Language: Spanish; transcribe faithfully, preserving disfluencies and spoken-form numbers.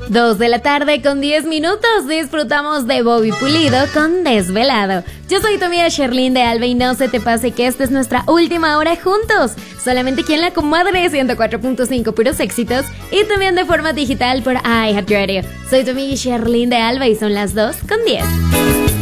Dos de la tarde con diez minutos. Disfrutamos de Bobby Pulido con Desvelado. Yo soy tu amiga Sherlyn de Alba y no se te pase que esta es nuestra última hora juntos. Solamente aquí en la comadre ciento cuatro punto cinco puros éxitos y también de forma digital por iHeartRadio. Soy tu amiga Sherlyn de Alba y son las dos con diez.